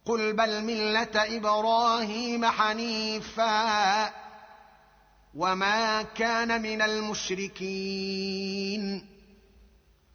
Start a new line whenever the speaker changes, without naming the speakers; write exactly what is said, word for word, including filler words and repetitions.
قل بل مله ابراهيم حنيفا وما كان من المشركين